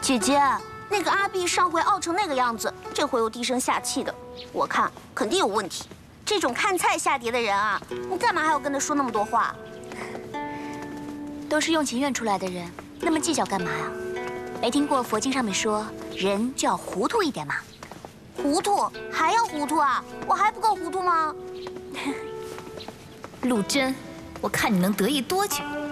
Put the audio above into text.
姐姐，那个阿碧上回傲成那个样子，这回又低声下气的，我看肯定有问题。这种看菜下碟的人啊，你干嘛还要跟他说那么多话？ 都是用情愿出来的人，那么计较干嘛呀？没听过佛经上面说，人就要糊涂一点嘛？ 糊涂还要糊涂啊？我还不够糊涂吗？ 陆贞，我看你能得意多久？